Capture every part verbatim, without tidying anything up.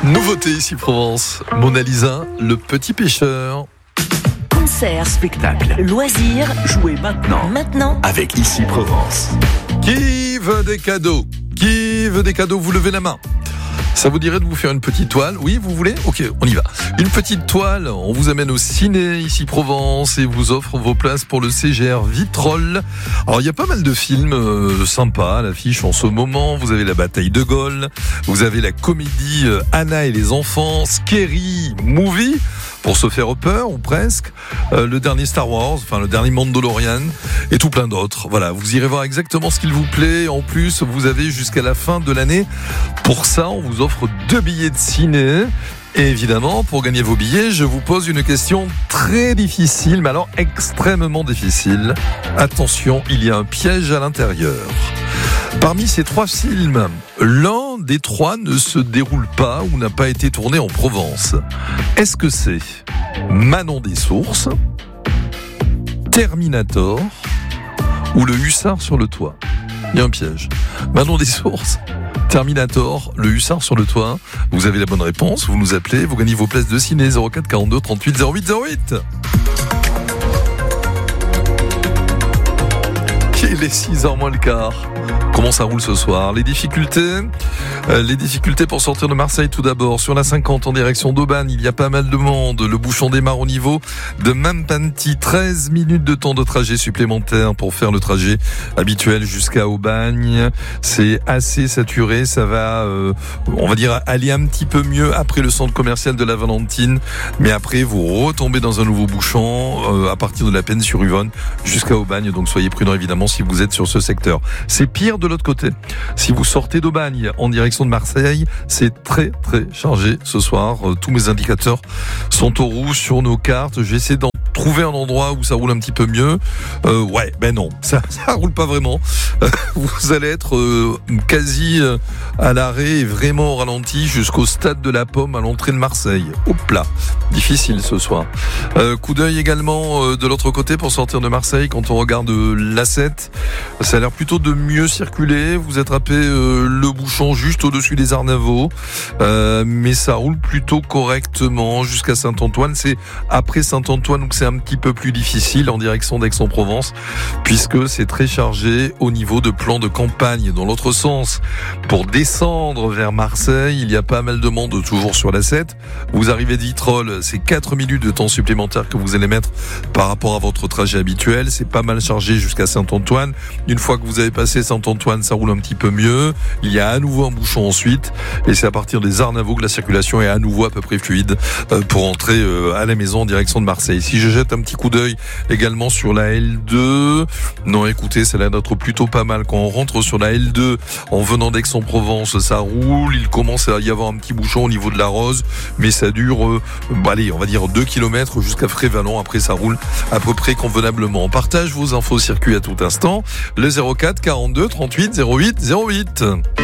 Nouveauté ici Provence. Mona Lisa, le petit pêcheur. Concert, spectacle, loisirs, jouez maintenant. Maintenant, avec Ici Provence. Qui veut des cadeaux? Qui veut des cadeaux? Vous levez la main. Ça vous dirait de vous faire une petite toile? Oui, vous voulez? Ok, on y va. Une petite toile, on vous amène au ciné, ici Provence, et vous offre vos places pour le C G R Vitrolles. Alors, il y a pas mal de films euh, sympas à l'affiche en ce moment. Vous avez la bataille de Gaulle, vous avez la comédie euh, Anna et les enfants, Scary Movie, pour se faire peur, ou presque, euh, le dernier Star Wars, enfin le dernier Mandalorian, et tout plein d'autres. Voilà, vous irez voir exactement ce qu'il vous plaît. En plus, vous avez jusqu'à la fin de l'année. Pour ça, on vous offre deux billets de ciné. Et évidemment, pour gagner vos billets, je vous pose une question très difficile, mais alors extrêmement difficile. Attention, il y a un piège à l'intérieur. Parmi ces trois films, l'un des trois ne se déroule pas ou n'a pas été tourné en Provence. Est-ce que c'est Manon des Sources, Terminator ou le Hussard sur le toit? Il y a un piège. Manon des Sources, Terminator, le Hussard sur le toit. Vous avez la bonne réponse, vous nous appelez, vous gagnez vos places de ciné. Zéro quatre quarante-deux trente-huit zéro huit zéro huit. Il est six heures moins le quart. Comment ça roule ce soir? Les difficultés euh, Les difficultés pour sortir de Marseille tout d'abord. Sur la cinquante en direction d'Aubagne, il y a pas mal de monde. Le bouchon démarre au niveau de Mampanti. treize minutes de temps de trajet supplémentaire pour faire le trajet habituel jusqu'à Aubagne. C'est assez saturé. Ça va, euh, on va dire, aller un petit peu mieux après le centre commercial de la Valentine. Mais après, vous retombez dans un nouveau bouchon euh, à partir de la Peine-sur-Yvonne jusqu'à Aubagne. Donc soyez prudents évidemment si vous êtes sur ce secteur. C'est pire de l'autre côté. Si vous sortez d'Aubagne en direction de Marseille, c'est très très chargé ce soir. Tous mes indicateurs sont au rouge sur nos cartes. Je vais essayer d'en trouver un endroit où ça roule un petit peu mieux. Euh, ouais, ben non, ça ça roule pas vraiment. Euh, vous allez être euh, quasi euh, à l'arrêt et vraiment au ralenti jusqu'au stade de la Pomme à l'entrée de Marseille. Hop là, difficile ce soir. Euh, coup d'œil également euh, de l'autre côté pour sortir de Marseille. Quand on regarde euh, l'A sept, ça a l'air plutôt de mieux circuler. Vous attrapez euh, le bouchon juste au-dessus des Arnavaux, euh, mais ça roule plutôt correctement jusqu'à Saint-Antoine. C'est après Saint-Antoine où c'est un petit peu plus difficile en direction d'Aix-en-Provence, puisque c'est très chargé au niveau de plans de campagne. Dans l'autre sens, pour descendre vers Marseille, il y a pas mal de monde toujours sur l'A sept. Vous arrivez de Vitrolles, c'est quatre minutes de temps supplémentaire que vous allez mettre par rapport à votre trajet habituel. C'est pas mal chargé jusqu'à Saint-Antoine. Une fois que vous avez passé Saint-Antoine, ça roule un petit peu mieux. Il y a à nouveau un bouchon ensuite, et c'est à partir des Arnavaux que la circulation est à nouveau à peu près fluide pour entrer à la maison en direction de Marseille. Si je jette un petit coup d'œil également sur la L deux, non écoutez, ça a l'air d'être plutôt pas mal. Quand on rentre sur la L deux en venant d'Aix-en-Provence, ça roule, il commence à y avoir un petit bouchon au niveau de la Rose, mais ça dure, euh, bah allez, on va dire deux kilomètres jusqu'à Frévalon. Après ça roule à peu près convenablement. On partage vos infos circuit à tout instant, le zéro quatre quarante-deux trente-huit zéro huit zéro huit.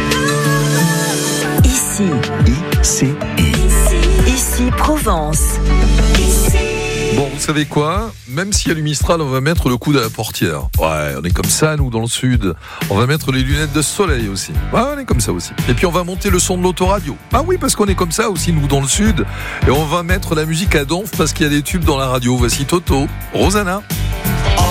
ici, Ici, ici Provence. Bon, vous savez quoi? Même s'il y a du Mistral, on va mettre le coude à la portière. Ouais, on est comme ça, nous, dans le sud. On va mettre les lunettes de soleil aussi. Ouais, on est comme ça aussi. Et puis, on va monter le son de l'autoradio. Ah oui, parce qu'on est comme ça aussi, nous, dans le sud. Et on va mettre la musique à donf parce qu'il y a des tubes dans la radio. Voici Toto, Rosanna.